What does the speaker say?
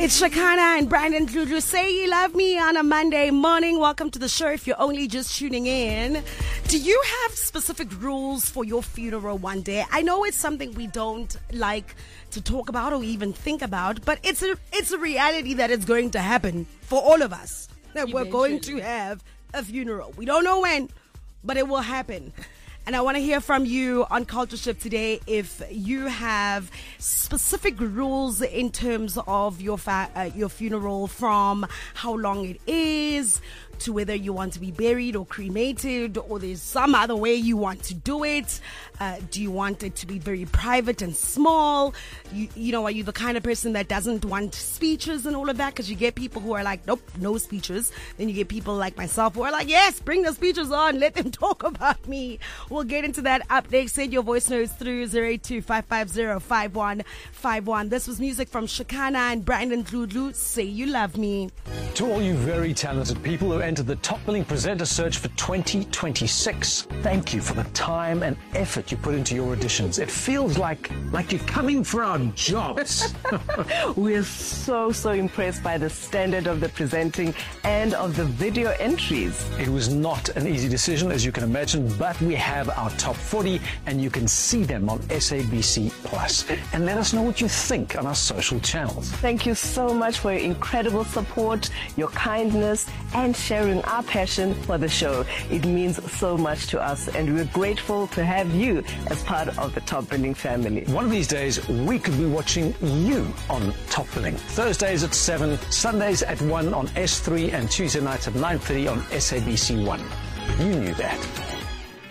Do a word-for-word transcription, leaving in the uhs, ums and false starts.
It's Shakana and Brandon Dludlu. Say you love me on a Monday morning. Welcome to the show if you're only just tuning in. Do you have specific rules for your funeral one day? I know it's something we don't like to talk about or even think about, but it's a, it's a reality that is going to happen for all of us. That we're going to have a funeral. We don't know when, but it will happen. And I want to hear from you on Culture Shift today if you have specific rules in terms of your fa- uh, your funeral, from how long it is to whether you want to be buried or cremated, or there's some other way you want to do it. Uh, do you want it to be very private and small? You, you know, are you the kind of person that doesn't want speeches and all of that? Because you get people who are like, nope, no speeches. Then you get people like myself who are like, yes, bring the speeches on. Let them talk about me. We'll get into that up next. Send your voice notes through zero eight two, five five zero, five one five one. This was music from Shakana and Brandon Dludlu. Say you love me. To all you very talented people who entered the Top Billing Presenter Search for twenty twenty-six, thank you for the time and effort you put into your auditions. It feels like like you're coming for our jobs. We're so, so impressed by the standard of the presenting and of the video entries. It was not an easy decision, as you can imagine, but we have our top forty and you can see them on S A B C Plus. And let us know what you think on our social channels. Thank you so much for your incredible support, your kindness, and sharing our passion for the show. It means so much to us, and we're grateful to have you as part of the Top Billing family. One of these days, we could be watching you on Top Billing. Thursdays at seven, Sundays at one on S three, and Tuesday nights at nine thirty on S A B C one. You knew that.